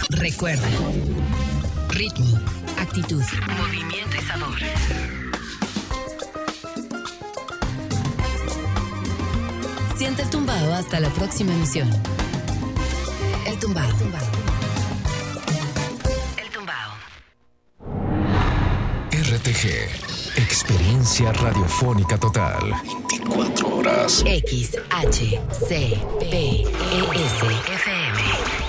Recuerda, ritmo, actitud, movimiento y sabor. Siente el tumbao hasta la próxima emisión. El tumbao. El tumbao. RTG, experiencia radiofónica total. 24 horas. XHCPES-FM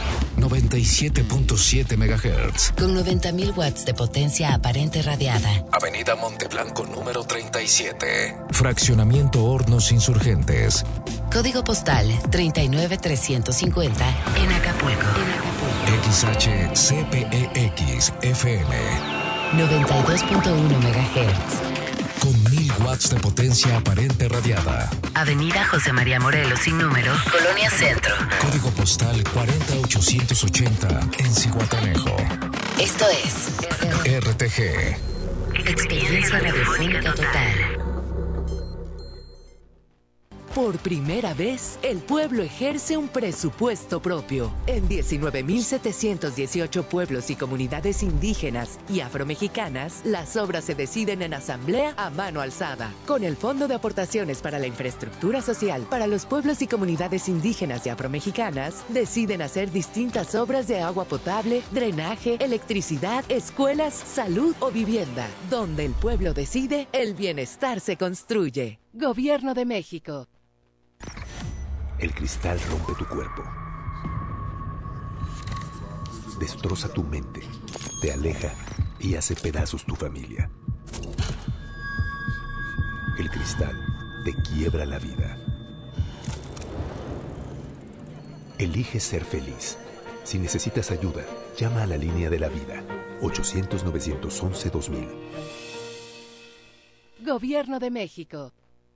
97.7 MHz. con 90.000 watts de potencia aparente radiada. Avenida Monteblanco número 37. Fraccionamiento Hornos Insurgentes. Código postal 39350 en Acapulco. XHCPEX-FM 92.1 MHz. con 1000 watts de potencia aparente radiada. Avenida José María Morelos sin número, Colonia Centro. Código postal 40880 en Zihuatanejo. Esto es RTG. Experiencia Radiofónica Total. Por primera vez, el pueblo ejerce un presupuesto propio. En 19.718 pueblos y comunidades indígenas y afromexicanas, las obras se deciden en asamblea a mano alzada. Con el Fondo de Aportaciones para la Infraestructura Social para los pueblos y comunidades indígenas y afromexicanas, deciden hacer distintas obras de agua potable, drenaje, electricidad, escuelas, salud o vivienda. Donde el pueblo decide, el bienestar se construye. Gobierno de México. El cristal rompe tu cuerpo, destroza tu mente, te aleja y hace pedazos tu familia. El cristal te quiebra la vida. Elige ser feliz. Si necesitas ayuda, llama a la línea de la vida, 800-911-2000. Gobierno de México.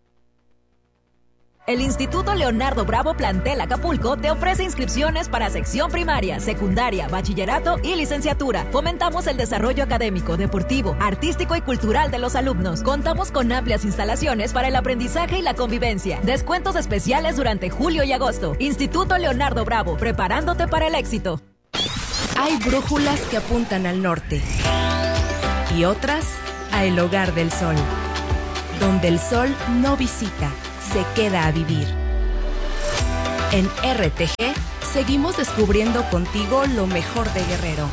El Instituto Leonardo Bravo Plantel Acapulco te ofrece inscripciones para sección primaria, secundaria, bachillerato y licenciatura. Fomentamos el desarrollo académico, deportivo, artístico y cultural de los alumnos. Contamos con amplias instalaciones para el aprendizaje y la convivencia. Descuentos especiales durante julio y agosto. Instituto Leonardo Bravo, preparándote para el éxito. Hay brújulas que apuntan al norte y otras a el hogar del sol, donde el sol no visita, se queda a vivir. En RTG seguimos descubriendo contigo lo mejor de Guerrero.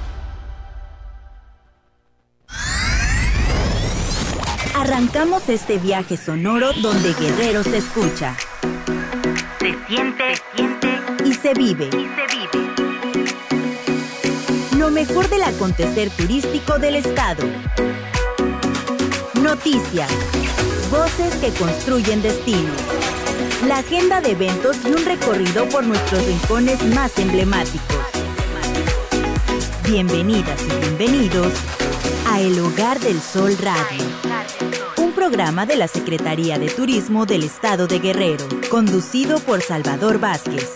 Arrancamos este viaje sonoro donde Guerrero se escucha, se siente y se vive. Lo mejor del acontecer turístico del estado. Noticias, voces que construyen destinos, la agenda de eventos y un recorrido por nuestros rincones más emblemáticos. Bienvenidas y bienvenidos a El Hogar del Sol Radio, un programa de la Secretaría de Turismo del Estado de Guerrero, conducido por Salvador Vázquez.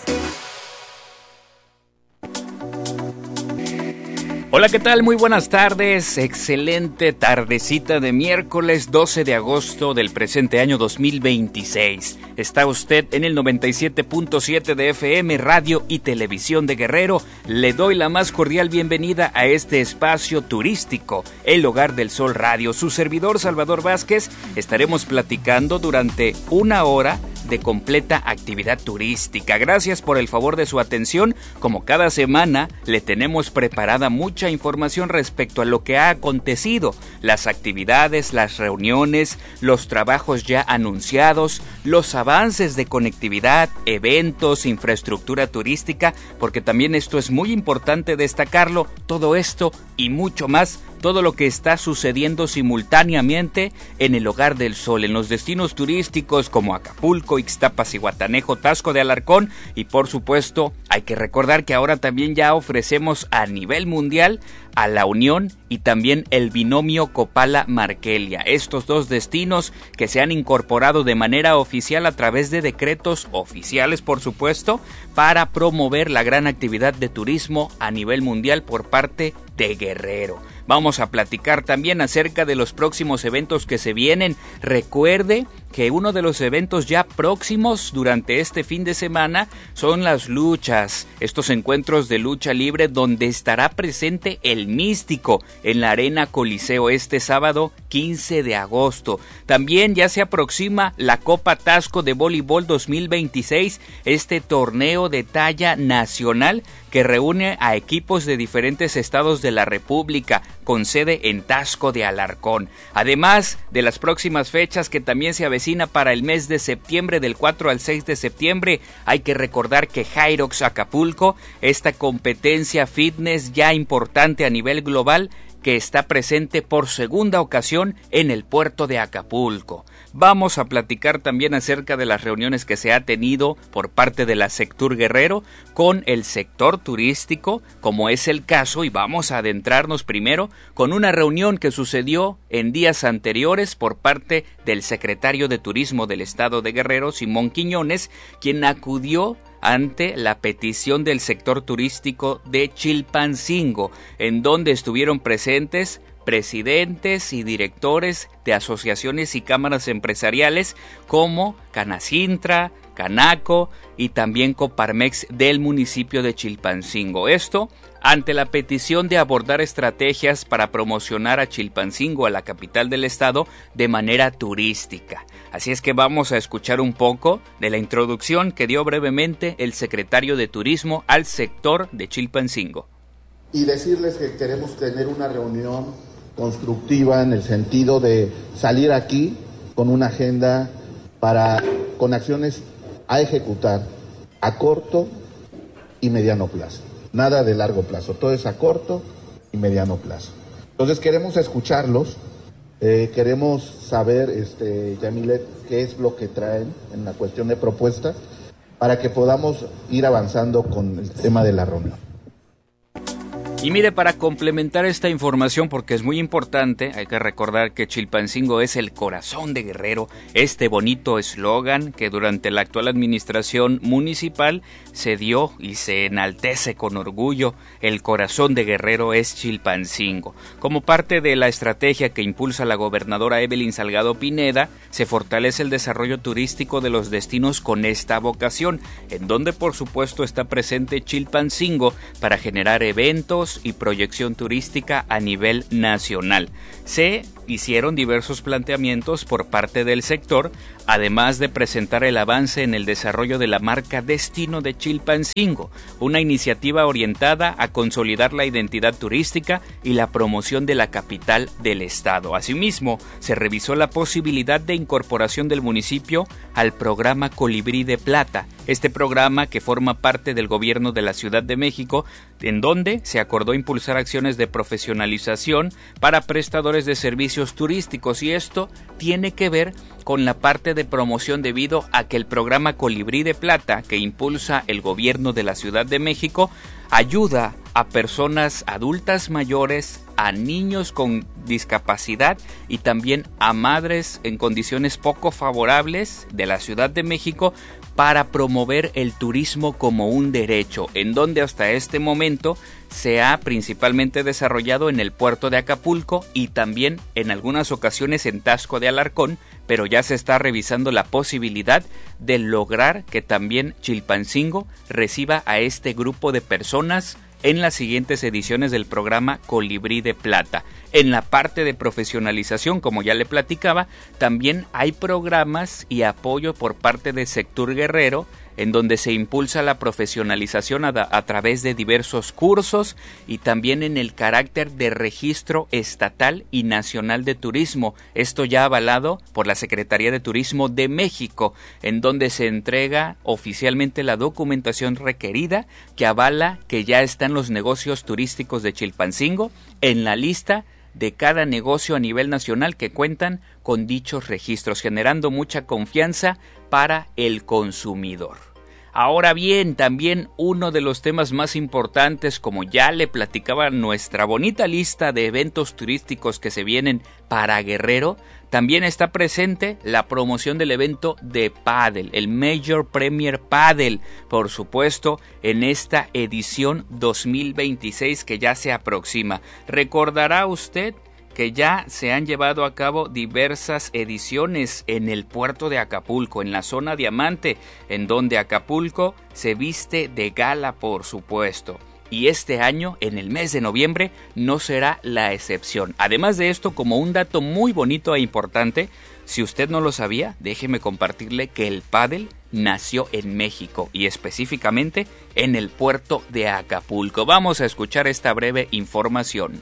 Hola, ¿qué tal? Muy buenas tardes. Excelente tardecita de miércoles 12 de agosto del presente año 2026. Está usted en el 97.7 de FM, Radio y Televisión de Guerrero. Le doy la más cordial bienvenida a este espacio turístico, El Hogar del Sol Radio. Su servidor Salvador Vázquez, estaremos platicando durante una hora de completa actividad turística. Gracias por el favor de su atención. Como cada semana, le tenemos preparada mucha información respecto a lo que ha acontecido, las actividades, las reuniones, los trabajos ya anunciados, los avances de conectividad, eventos, infraestructura turística, porque también esto es muy importante destacarlo, todo esto y mucho más, todo lo que está sucediendo simultáneamente en el Hogar del Sol, en los destinos turísticos como Acapulco, Ixtapas, Zihuatanejo, Taxco de Alarcón y por supuesto hay que recordar que ahora también ya ofrecemos a nivel mundial a La Unión y también el binomio Copala-Markelia. Estos dos destinos que se han incorporado de manera oficial a través de decretos oficiales, por supuesto, para promover la gran actividad de turismo a nivel mundial por parte de Guerrero. Vamos a platicar también acerca de los próximos eventos que se vienen. Recuerde que uno de los eventos ya próximos durante este fin de semana son las luchas, estos encuentros de lucha libre donde estará presente el Místico en la Arena Coliseo este sábado 15 de agosto. También ya se aproxima la Copa Tasco de Voleibol 2026, este torneo de talla nacional que reúne a equipos de diferentes estados de la República, con sede en Taxco de Alarcón. Además de las próximas fechas que también se avecina para el mes de septiembre, del 4 al 6 de septiembre, hay que recordar que Hyrox Acapulco, esta competencia fitness ya importante a nivel global, que está presente por segunda ocasión en el puerto de Acapulco. Vamos a platicar también acerca de las reuniones que se ha tenido por parte de la Sectur Guerrero con el sector turístico, como es el caso, y vamos a adentrarnos primero con una reunión que sucedió en días anteriores por parte del secretario de Turismo del Estado de Guerrero, Simón Quiñones, quien acudió ante la petición del sector turístico de Chilpancingo, en donde estuvieron presentes presidentes y directores de asociaciones y cámaras empresariales como Canacintra, Canaco y también Coparmex del municipio de Chilpancingo. Esto ante la petición de abordar estrategias para promocionar a Chilpancingo, a la capital del estado, de manera turística. Así es que vamos a escuchar un poco de la introducción que dio brevemente el secretario de Turismo al sector de Chilpancingo. Y decirles que queremos tener una reunión constructiva en el sentido de salir aquí con una agenda con acciones a ejecutar a corto y mediano plazo. Nada de largo plazo, todo es a corto y mediano plazo. Entonces queremos escucharlos, queremos saber, Yamilet, qué es lo que traen en la cuestión de propuestas para que podamos ir avanzando con el tema de la reunión. Y mire, para complementar esta información, porque es muy importante, hay que recordar que Chilpancingo es el corazón de Guerrero, este bonito eslogan que durante la actual administración municipal se dio y se enaltece con orgullo. El corazón de Guerrero es Chilpancingo. Como parte de la estrategia que impulsa la gobernadora Evelyn Salgado Pineda, se fortalece el desarrollo turístico de los destinos con esta vocación, en donde por supuesto está presente Chilpancingo para generar eventos y proyección turística a nivel nacional. Se hicieron diversos planteamientos por parte del sector, además de presentar el avance en el desarrollo de la marca Destino de Chilpancingo, una iniciativa orientada a consolidar la identidad turística y la promoción de la capital del estado. Asimismo, se revisó la posibilidad de incorporación del municipio al programa Colibrí de Plata, este programa que forma parte del gobierno de la Ciudad de México, en donde se acordó impulsar acciones de profesionalización para prestadores de servicios turísticos, y esto tiene que ver con la parte de promoción debido a que el programa Colibrí de Plata que impulsa el gobierno de la Ciudad de México ayuda a personas adultas mayores, a niños con discapacidad y también a madres en condiciones poco favorables de la Ciudad de México para promover el turismo como un derecho, en donde hasta este momento se ha principalmente desarrollado en el puerto de Acapulco y también en algunas ocasiones en Taxco de Alarcón, pero ya se está revisando la posibilidad de lograr que también Chilpancingo reciba a este grupo de personas en las siguientes ediciones del programa Colibrí de Plata. En la parte de profesionalización, como ya le platicaba, también hay programas y apoyo por parte de Sectur Guerrero, en donde se impulsa la profesionalización a través de diversos cursos y también en el carácter de registro estatal y nacional de turismo. Esto ya avalado por la Secretaría de Turismo de México, en donde se entrega oficialmente la documentación requerida que avala que ya están los negocios turísticos de Chilpancingo en la lista de cada negocio a nivel nacional que cuentan con dichos registros, generando mucha confianza para el consumidor. Ahora bien, también uno de los temas más importantes, como ya le platicaba nuestra bonita lista de eventos turísticos que se vienen para Guerrero, también está presente la promoción del evento de pádel, el Major Premier Padel, por supuesto, en esta edición 2026 que ya se aproxima. Recordará usted que ya se han llevado a cabo diversas ediciones en el puerto de Acapulco, en la zona Diamante, en donde Acapulco se viste de gala, por supuesto. Y este año, en el mes de noviembre, no será la excepción. Además de esto, como un dato muy bonito e importante, si usted no lo sabía, déjeme compartirle que el pádel nació en México y específicamente en el puerto de Acapulco. Vamos a escuchar esta breve información.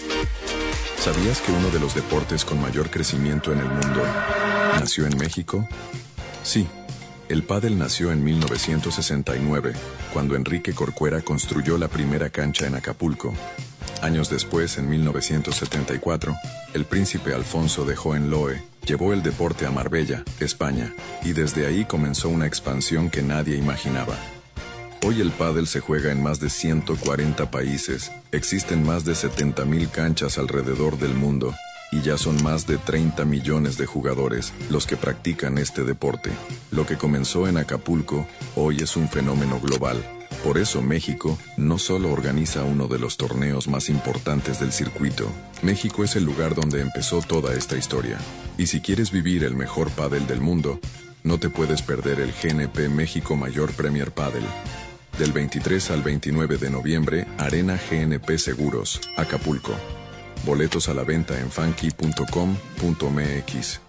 ¿Sabías que uno de los deportes con mayor crecimiento en el mundo nació en México? Sí. El pádel nació en 1969, cuando Enrique Corcuera construyó la primera cancha en Acapulco. Años después, en 1974, el príncipe Alfonso de Hohenlohe llevó el deporte a Marbella, España, y desde ahí comenzó una expansión que nadie imaginaba. Hoy el pádel se juega en más de 140 países, existen más de 70,000 canchas alrededor del mundo, y ya son más de 30 millones de jugadores los que practican este deporte. Lo que comenzó en Acapulco, hoy es un fenómeno global. Por eso México no solo organiza uno de los torneos más importantes del circuito, México es el lugar donde empezó toda esta historia. Y si quieres vivir el mejor pádel del mundo, no te puedes perder el GNP México Major Premier Padel. Del 23 al 29 de noviembre, Arena GNP Seguros, Acapulco. Boletos a la venta en funky.com.mx.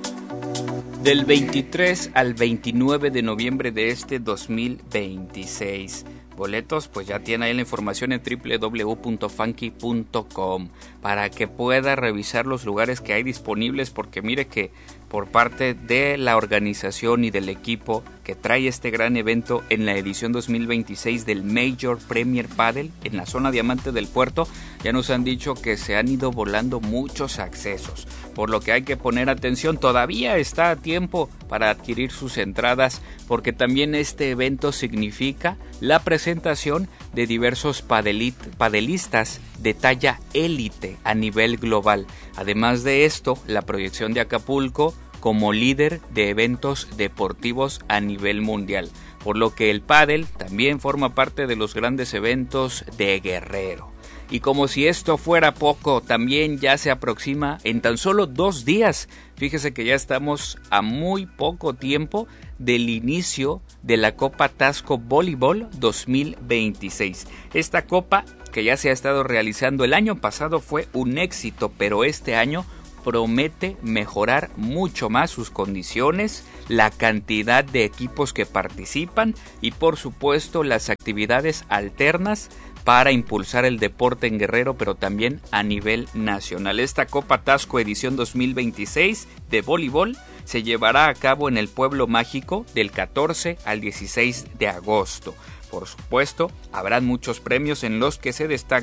Del 23 al 29 de noviembre de este 2026. Boletos, pues ya tiene ahí la información en www.funky.com para que pueda revisar los lugares que hay disponibles, porque mire que por parte de la organización y del equipo que trae este gran evento en la edición 2026 del Major Premier Padel en la zona Diamante del puerto, ya nos han dicho que se han ido volando muchos accesos, por lo que hay que poner atención. Todavía está a tiempo para adquirir sus entradas, porque también este evento significa la presentación de diversos padelistas de talla élite a nivel global. Además de esto, la proyección de Acapulco como líder de eventos deportivos a nivel mundial, por lo que el pádel también forma parte de los grandes eventos de Guerrero. Y como si esto fuera poco, también ya se aproxima en tan solo 2 días. Fíjese que ya estamos a muy poco tiempo del inicio de la Copa Tasco Voleibol 2026. Esta copa, que ya se ha estado realizando el año pasado, fue un éxito, pero este año promete mejorar mucho más sus condiciones, la cantidad de equipos que participan y por supuesto las actividades alternas para impulsar el deporte en Guerrero, pero también a nivel nacional. Esta Copa Tasco edición 2026 de voleibol se llevará a cabo en el Pueblo Mágico del 14 al 16 de agosto. Por supuesto, habrán muchos premios en los que se destaca